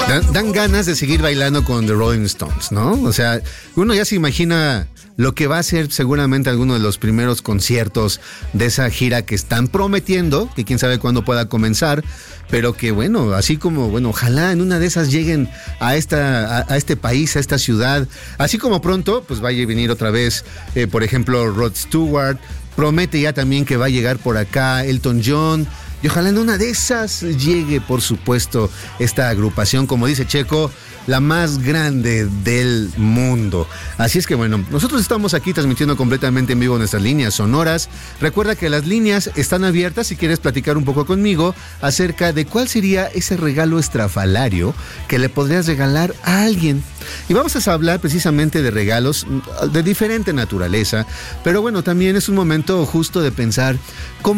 Dan ganas de seguir bailando con The Rolling Stones, ¿no? O sea, uno ya se imagina lo que va a ser seguramente alguno de los primeros conciertos de esa gira que están prometiendo, que quién sabe cuándo pueda comenzar, pero que bueno, así como, bueno, ojalá en una de esas lleguen a este país, a esta ciudad, así como pronto, pues vaya a venir otra vez, por ejemplo, Rod Stewart, promete ya también que va a llegar por acá Elton John. Y ojalá en una de esas llegue, por supuesto, esta agrupación, como dice Checo, la más grande del mundo. Así es que bueno, nosotros estamos aquí transmitiendo completamente en vivo nuestras líneas sonoras. Recuerda que las líneas están abiertas si quieres platicar un poco conmigo acerca de cuál sería ese regalo estrafalario que le podrías regalar a alguien. Y vamos a hablar precisamente de regalos de diferente naturaleza, pero bueno, también es un momento justo de pensar cómo